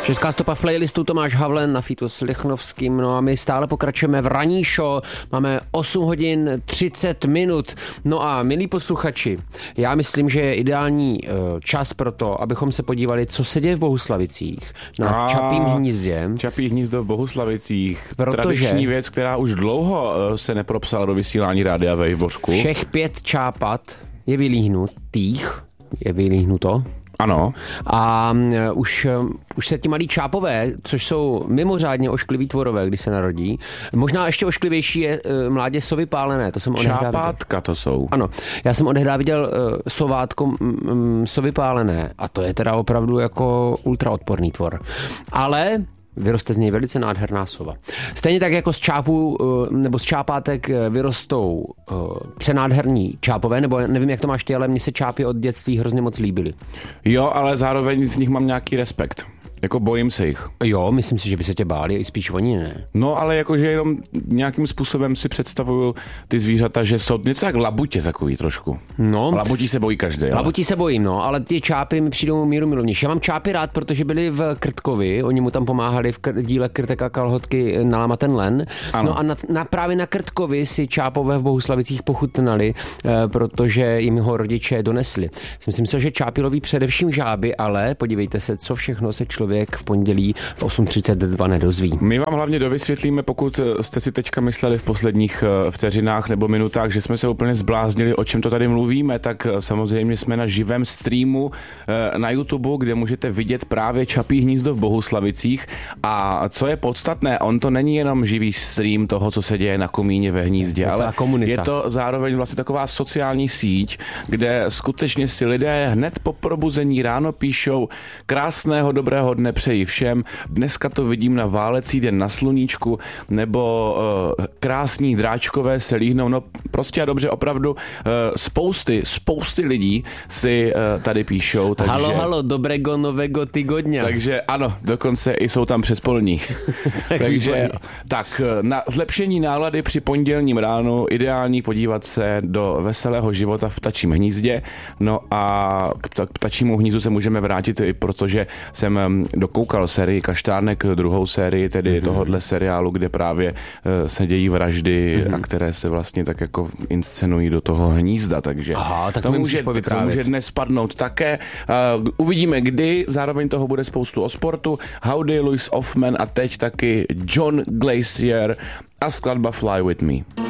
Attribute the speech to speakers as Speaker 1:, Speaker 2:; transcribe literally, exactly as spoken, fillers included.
Speaker 1: Česká stopa v playlistu Tomáš Havlen na featu s Lichnovským. No a my stále pokračujeme v ranní show. Máme osm hodin třicet minut. No a milí posluchači, já myslím, že je ideální čas pro to, abychom se podívali, co se děje v Bohuslavicích na
Speaker 2: a
Speaker 1: Čapím hnízdě.
Speaker 2: Čapí hnízdo v Bohuslavicích.
Speaker 1: Protože
Speaker 2: tradiční věc, která už dlouho se nepropsala do vysílání Rádia Wave, Božku.
Speaker 1: Všech pět čápat je vylíhnutých. Je vylíhnuto.
Speaker 2: Ano.
Speaker 1: A už, už se ti malí čápové, což jsou mimořádně oškliví tvorové, když se narodí. Možná ještě ošklivější je uh, mládě sovy pálené. To jsem
Speaker 2: Čápátka to jsou.
Speaker 1: Ano. Já jsem odehrá viděl uh, sovátko um, sovy pálené a to je teda opravdu jako ultraodporný tvor. Ale vyroste z něj velice nádherná sova. Stejně tak jako z čápů nebo z čápátek vyrostou přenádherní čápové, nebo nevím, jak to máš ty, ale mně se čápy od dětství hrozně moc líbily.
Speaker 2: Jo, ale zároveň z nich mám nějaký respekt. Jako bojím se jich.
Speaker 1: Jo, myslím si, že by se tě báli, i spíš oni ne.
Speaker 2: No, ale jakože jenom nějakým způsobem si představuju ty zvířata, že jsou něco jak labutě takový trošku.
Speaker 1: No.
Speaker 2: Labutí se bojí každý.
Speaker 1: Labutí ale. se bojím, no, ale ty čápy mi přijdou míru milovnější. Já mám čápy rád, protože byli v Krtkovi, oni mu tam pomáhali v kr- díle Krtek a kalhotky nalámat ten len. Ano. No a na, na, právě na Krtkovi si čápové v Bohuslavicích pochutnali, eh, protože jim ho rodiče donesli. Jsem si myslel, že čápy loví především žáby, ale podívejte se, co všechno se člověk v pondělí v osm třicet dva nedozví.
Speaker 2: My vám hlavně dovysvětlíme, pokud jste si teďka mysleli v posledních vteřinách nebo minutách, že jsme se úplně zbláznili, o čem to tady mluvíme, tak samozřejmě jsme na živém streamu na YouTube, kde můžete vidět právě Čapí hnízdo v Bohuslavicích. A co je podstatné, on to není jenom živý stream toho, co se děje na komíně ve hnízdě, je ale komunita. Je to zároveň vlastně taková sociální síť, kde skutečně si lidé hned po probuzení ráno píšou: krásného dobrého dne přeji všem. Dneska to vidím na Válecí den na sluníčku, nebo uh, krásní dráčkové se líhnou. No prostě a dobře, opravdu uh, spousty, spousty lidí si uh, tady píšou. Takže,
Speaker 1: halo, halo, dobrego novego tygodňa.
Speaker 2: Takže ano, dokonce i jsou tam přespolní. tak takže tak, na zlepšení nálady při pondělním ránu ideální podívat se do veselého života v ptačím hnízdě. No a k ptačímu hnízdu se můžeme vrátit i protože jsem dokoukal sérii Kaštárnek, druhou sérii tedy mm-hmm. tohodle seriálu, kde právě uh, se dějí vraždy mm-hmm. a které se vlastně tak jako inscenují do toho hnízda, takže
Speaker 1: Aha, tak
Speaker 2: to, může, to může dnes spadnout také. Uh, uvidíme kdy, zároveň toho bude spoustu o sportu. Howdy, Louis Hoffman a teď taky John Glacier a skladba Fly With Me.